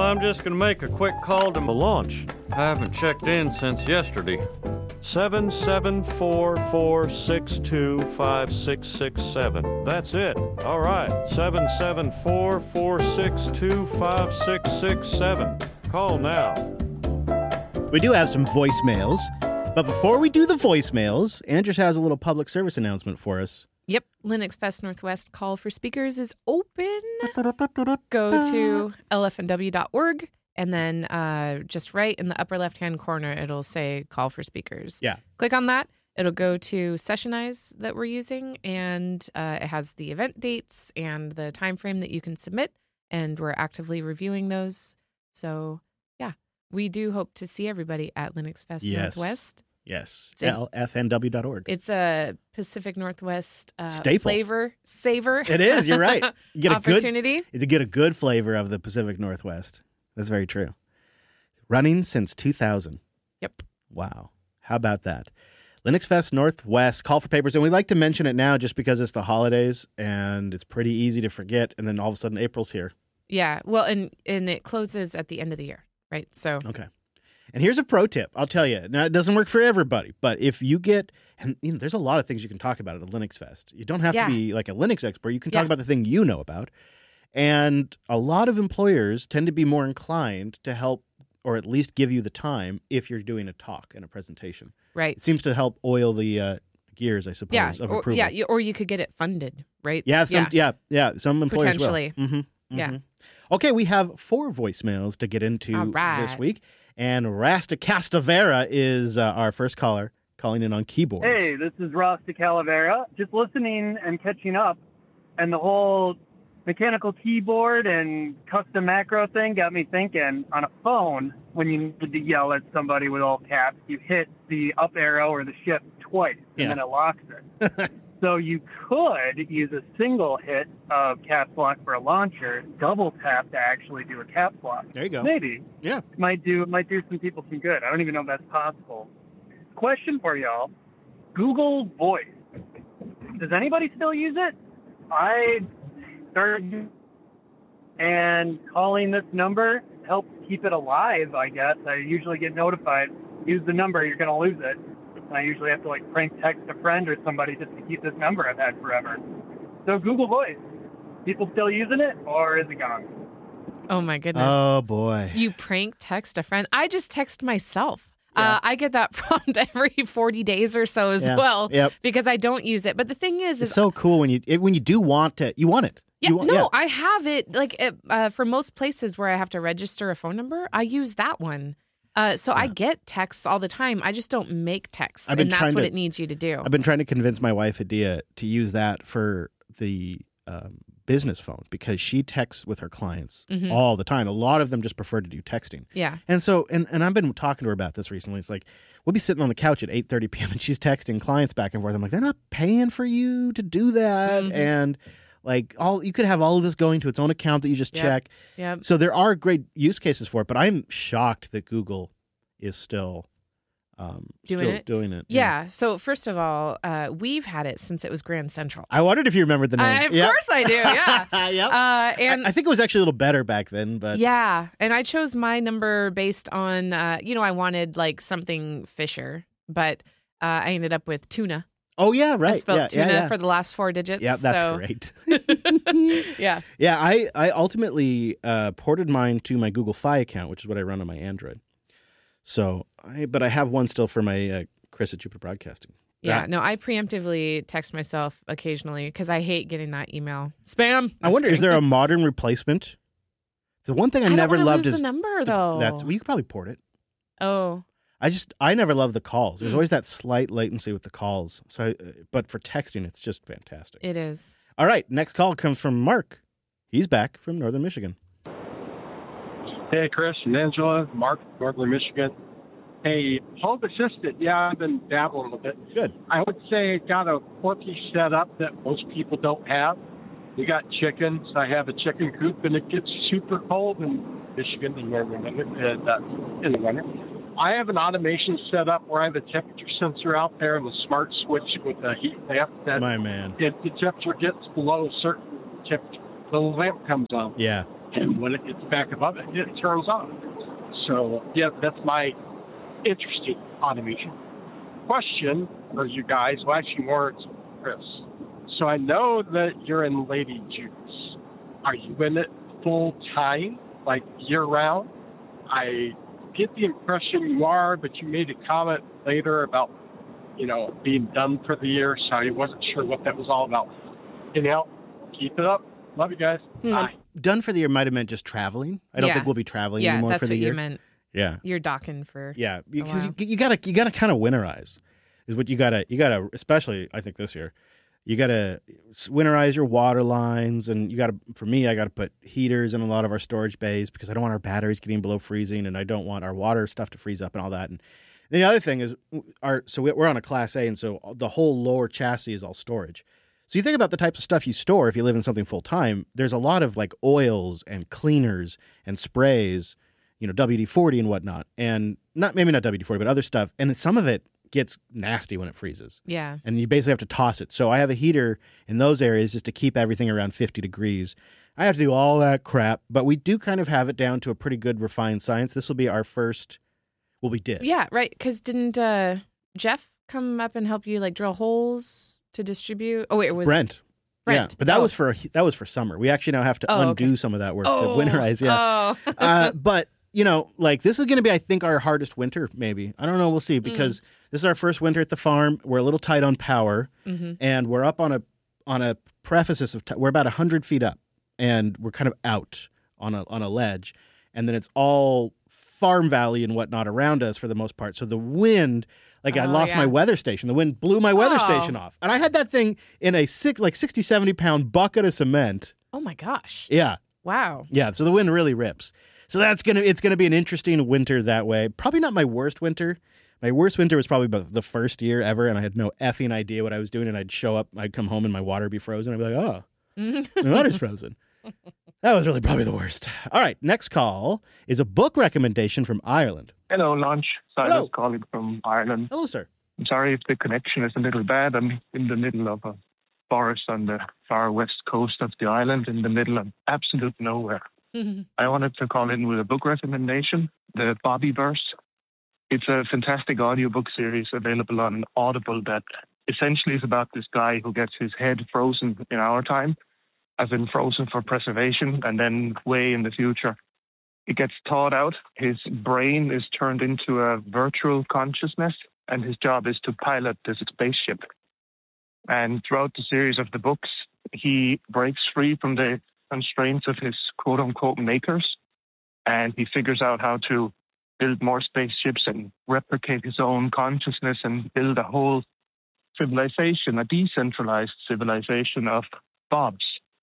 I'm just going to make a quick call to The launch. I haven't checked in since yesterday. 774-462-5667. That's it. All right. 774-462-5667. Call now. We do have some voicemails, but before we do the voicemails, Andrews has a little public service announcement for us. Yep, Linux Fest Northwest call for speakers is open. Go to lfnw.org, and then just right in the upper left-hand corner, it'll say call for speakers. Yeah. Click on that. It'll go to Sessionize that we're using, and it has the event dates and the time frame that you can submit, and we're actively reviewing those. So, yeah, we do hope to see everybody at Linux Fest Northwest. Yes, lfnw.org. It's a Pacific Northwest staple. Flavor saver. It is, you're right. You get opportunity. To get a good flavor of the Pacific Northwest. That's very true. Running since 2000. Yep. Wow. How about that? Linux Fest Northwest, call for papers. And we like to mention it now just because it's the holidays and it's pretty easy to forget. And then all of a sudden April's here. Yeah. Well, and it closes at the end of the year, right? So. Okay. And here's a pro tip. I'll tell you. Now, it doesn't work for everybody, but if you get, and there's a lot of things you can talk about at a Linux Fest. You don't have to be like a Linux expert. You can talk about the thing you know about. And a lot of employers tend to be more inclined to help or at least give you the time if you're doing a talk and a presentation. Right. It seems to help oil the gears, I suppose, of approval. Yeah, or you could get it funded, right? Yeah, some employers potentially. will. Mm-hmm. Yeah. Okay, we have 4 voicemails to get into this week. And Rasta Castavera is our first caller, calling in on keyboards. Hey, this is Rasta Calavera. Just listening and catching up. And the whole mechanical keyboard and custom macro thing got me thinking. On a phone, when you need to yell at somebody with all caps, you hit the up arrow or the shift twice, and then it locks it. So you could use a single hit of caps lock for a launcher, double tap to actually do a caps lock. There you go. Maybe. Yeah. Might do some people some good. I don't even know if that's possible. Question for y'all. Google Voice. Does anybody still use it? I started and calling this number helps keep it alive, I guess. I usually get notified, use the number, you're going to lose it. I usually have to prank text a friend or somebody just to keep this number I've had forever. So Google Voice, people still using it, or is it gone? Oh my goodness. Oh boy. You prank text a friend. I just text myself. Yeah. I get that prompt every 40 days or so as well because I don't use it. But the thing is it's so cool when you do want it, you want it. Yeah, I have it for most places where I have to register a phone number. I use that one. I get texts all the time. I just don't make texts, and that's what it needs you to do. I've been trying to convince my wife, Adia, to use that for the business phone because she texts with her clients all the time. A lot of them just prefer to do texting. Yeah. And so, and I've been talking to her about this recently. It's like, we'll be sitting on the couch at 8:30 p.m. and she's texting clients back and forth. I'm like, they're not paying for you to do that. And you could have all of this going to its own account that you just check. Yep. So there are great use cases for it, but I'm shocked that Google is still doing it. Yeah. So first of all, we've had it since it was Grand Central. I wondered if you remembered the name. Of course I do. Yeah. Yep. And I think it was actually a little better back then, but and I chose my number based on I wanted something Fisher, but I ended up with Tuna. Oh, yeah, right. I spelled tuna for the last 4 digits. Yeah, that's great. Yeah. Yeah, I ultimately ported mine to my Google Fi account, which is what I run on my Android. So, but I have one still for my Chris at Jupiter Broadcasting. Yeah, no, I preemptively text myself occasionally because I hate getting that email. Spam. I wonder, is there a modern replacement? The one thing I never loved is the number, though. You could probably port it. Oh. I never loved the calls. There's always that slight latency with the calls. So, but for texting, it's just fantastic. It is. All right, next call comes from Mark. He's back from Northern Michigan. Hey, Chris and Angela, Mark, Northern Michigan. Hey, Home Assistant, I've been dabbling with it. Good. I would say it got a quirky setup that most people don't have. We got chickens. I have a chicken coop, and it gets super cold in Michigan in the winter. I have an automation set up where I have a temperature sensor out there and a smart switch with a heat lamp. My man. If the temperature gets below a certain temperature, the lamp comes on. Yeah. And when it gets back above it, it turns off. So, yeah, that's my interesting automation. Question for you guys, well, actually more to Chris. So I know that you're in Lady Juice. Are you in it full time, like year round? I get the impression you are, but you made a comment later about, being done for the year, so I wasn't sure what that was all about. Anyhow, keep it up. Love you guys. Bye. Done for the year might have meant just traveling. I don't think we'll be traveling anymore for the year. Yeah, that's what you meant. Yeah, you're docking for. Yeah, because you gotta kind of winterize is what you gotta especially I think this year you gotta winterize your water lines, and for me I gotta put heaters in a lot of our storage bays because I don't want our batteries getting below freezing, and I don't want our water stuff to freeze up and all that. And the other thing is we're on a Class A, and so the whole lower chassis is all storage. So you think about the types of stuff you store if you live in something full time. There's a lot of like oils and cleaners and sprays, WD-40 and whatnot, and maybe not WD-40, but other stuff. And some of it gets nasty when it freezes. Yeah. And you basically have to toss it. So I have a heater in those areas just to keep everything around 50 degrees. I have to do all that crap, but we do kind of have it down to a pretty good refined science. This will be our first. Well, we did. Yeah, right. Because didn't Jeff come up and help you like drill holes to distribute? Oh, wait, it was Brent. Yeah, but that was for summer. We actually now have to undo some of that work to winterize. Yeah. But this is going to be, I think, our hardest winter. Maybe, I don't know. We'll see, because this is our first winter at the farm. We're a little tight on power, and we're up on a precipice of. We're about 100 feet up, and we're kind of out on a ledge, and then it's all farm valley and whatnot around us for the most part. So the wind. I lost my weather station. The wind blew my weather station off. And I had that thing in a 60, 70 pound bucket of cement. Oh my gosh. Yeah. Wow. Yeah. So the wind really rips. So it's going to be an interesting winter that way. Probably not my worst winter. My worst winter was probably the first year ever. And I had no effing idea what I was doing. And I'd show up, I'd come home and my water would be frozen. I'd be like, my water's frozen. That was really probably the worst. All right. Next call is a book recommendation from Ireland. Hello, Lunch. Silas calling from Ireland. Hello, sir. I'm sorry if the connection is a little bad. I'm in the middle of a forest on the far west coast of the island, in the middle of absolute nowhere. I wanted to call in with a book recommendation, The Bobbyverse. It's a fantastic audiobook series available on Audible that essentially is about this guy who gets his head frozen in our time, as in frozen for preservation, and then way in the future it gets thawed out. His brain is turned into a virtual consciousness, and his job is to pilot this spaceship. And throughout the series of the books, he breaks free from the constraints of his quote-unquote makers, and he figures out how to build more spaceships and replicate his own consciousness and build a whole civilization, a decentralized civilization of Bobs.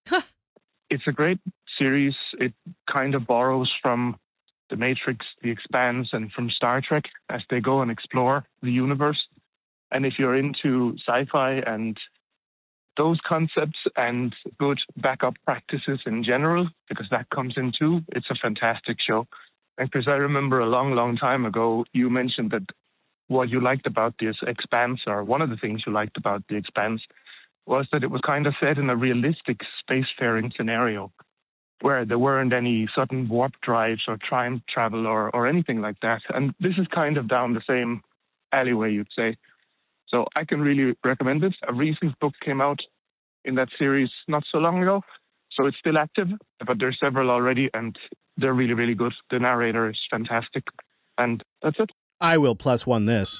It's a great series. It kind of borrows from The Matrix, The Expanse, and from Star Trek as they go and explore the universe. And if you're into sci-fi and those concepts and good backup practices in general, because that comes in too, it's a fantastic show. And because I remember a long, long time ago, you mentioned that what you liked about this Expanse, or one of the things you liked about The Expanse, was that it was kind of set in a realistic spacefaring scenario where there weren't any sudden warp drives or time travel or anything like that. And this is kind of down the same alleyway, you'd say. So I can really recommend it. A recent book came out in that series not so long ago, so it's still active, but there's several already, and they're really, really good. The narrator is fantastic, and that's it. I will +1 this.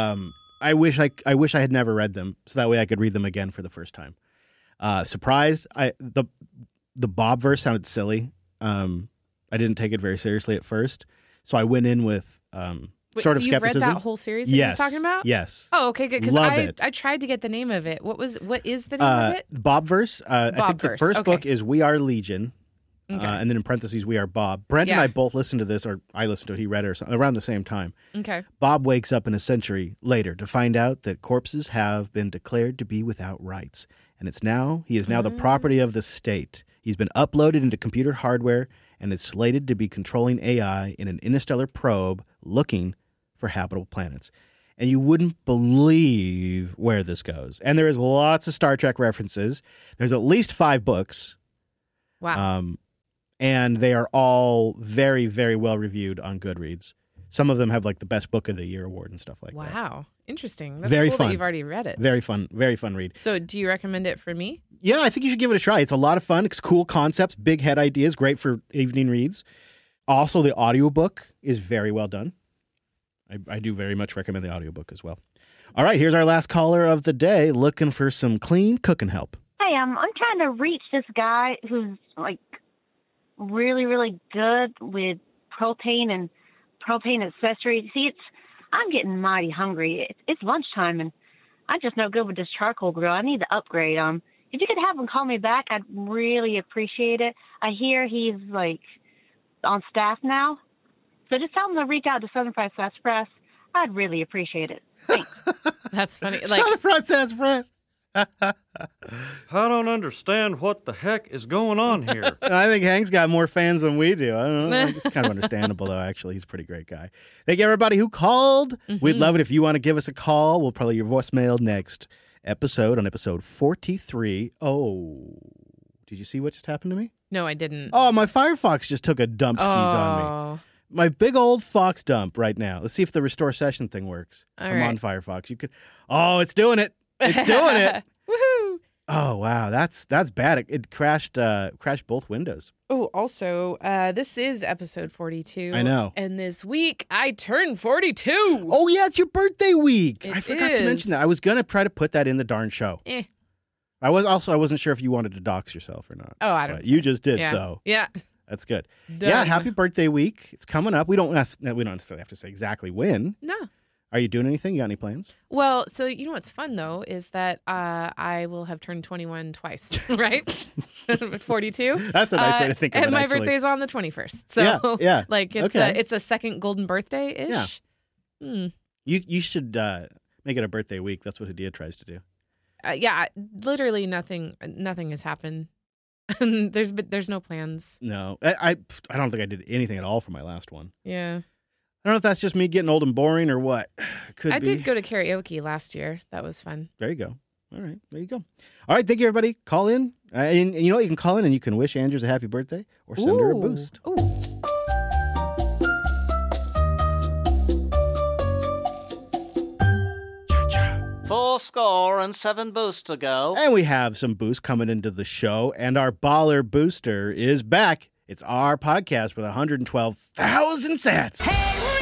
I wish I had never read them, so that way I could read them again for the first time. Surprised, the Bobverse sounded silly. I didn't take it very seriously at first, so I went in with sort of skepticism. You've read that whole series that you're talking about? Yes. Oh, okay, good. Because I tried to get the name of it. What is the name of it? Bobverse. I think the first book is We Are Legion, and then in parentheses, We Are Bob. Brent and I both listened to this, or I listened to it, he read it or something, around the same time. Okay. Bob wakes up in a century later to find out that corpses have been declared to be without rights, and he is now the property of the state. He's been uploaded into computer hardware and is slated to be controlling AI in an interstellar probe looking for habitable planets. And you wouldn't believe where this goes. And there is lots of Star Trek references. There's at least 5 books. Wow. and they are all very, very well reviewed on Goodreads. Some of them have like the best book of the year award and stuff like that. Wow. Interesting. That's Very cool fun. that you've already read it. Very fun read. So do you recommend it for me? Yeah, I think you should give it a try. It's a lot of fun. It's cool concepts, big head ideas, great for evening reads. Also, the audiobook is very well done. I do very much recommend the audiobook as well. All right, here's our last caller of the day looking for some clean cooking help. Hey, I'm trying to reach this guy who's like really, really good with propane and propane accessories. See, I'm getting mighty hungry. It's lunchtime, and I'm just no good with this charcoal grill. I need to upgrade. If you could have him call me back, I'd really appreciate it. I hear he's like on staff now, so just tell him to reach out to Southern Fried Sass Press. I'd really appreciate it. Thanks. That's funny. Southern Fried Sass Press. I don't understand what the heck is going on here. I think Hank's got more fans than we do. I don't know. It's kind of understandable, though, actually. He's a pretty great guy. Thank you, everybody who called. We'd love it if you want to give us a call. We'll play your voicemail next episode, on episode 43. Oh, did you see what just happened to me? No, I didn't. Oh, my Firefox just took a dump skis on me. My big old Fox dump right now. Let's see if the restore session thing works. Come on, Firefox. You could. Oh, it's doing it. It's doing it. Woohoo! Oh wow, that's bad. It crashed both windows. Oh, also, this is episode 42. I know. And this week I turned 42. Oh yeah, it's your birthday week. It I forgot to mention that. I was gonna try to put that in the darn show. I wasn't sure if you wanted to dox yourself or not. Oh, I don't. But you just did, Yeah. so Yeah. that's good. Done. Yeah, happy birthday week. It's coming up. We don't necessarily have to say exactly when. No. Are you doing anything? You got any plans? Well, so you know what's fun though is that I will have turned 21 twice, right? 42. That's a nice way to think of it. And my actually. birthday's on the 21st, so yeah. like it's a second golden birthday ish. Yeah. You should make it a birthday week. That's what Hadia tries to do. Yeah, literally nothing has happened. There's no plans. No, I don't think I did anything at all for my last one. Yeah. I don't know if that's just me getting old and boring or what. I did go to karaoke last year. That was fun. There you go. All right. There you go. All right. Thank you, everybody. Call in. And you know what? You can call in and you can wish Andrews a happy birthday or send her a boost. Ooh. $4.7 boosts to go. And we have some boosts coming into the show. And our baller booster is back. It's our podcast with 112,000 sats. Hey, we're